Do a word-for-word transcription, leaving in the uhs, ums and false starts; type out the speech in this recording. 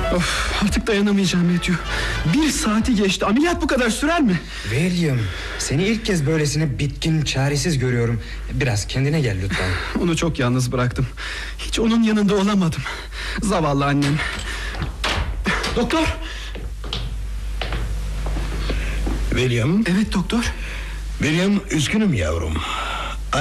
Of, artık dayanamayacağım Matthew. Bir saati geçti. Ameliyat bu kadar sürer mi? William, seni ilk kez böylesine bitkin, çaresiz görüyorum. Biraz kendine gel lütfen. Onu çok yalnız bıraktım. Hiç onun yanında olamadım. Zavallı annem. Doktor. William. Evet doktor. William, üzgünüm yavrum.